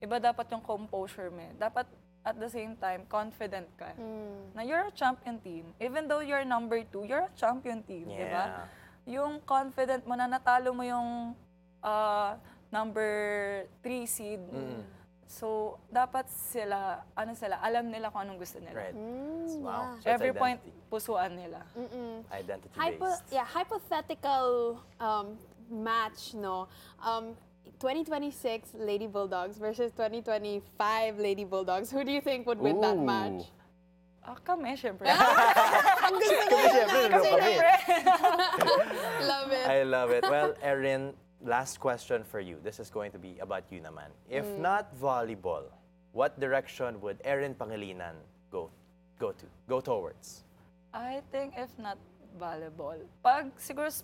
iba dapat yung composure mo. Dapat at the same time, confident ka. Na you're a champion team. Even though you're number 2, you're a champion team, di ba? Yung confident mo na natalo mo yung number 3 seed. So, dapat sila, alam nila kung anong gusto nila. Right. Wow. So it's Every point, identity. pusuan nila. Identity-based. Hypothetical match, no? 2026 Lady Bulldogs versus 2025 Lady Bulldogs. Who do you think would win that match? Kami, syempre. Ang gusto ko Siyempre, kami. Love it. I love it. Well, Erin, last question for you. This is going to be about you naman. If not volleyball, what direction would Erin Pangilinan go towards? I think if not volleyball, pag siguro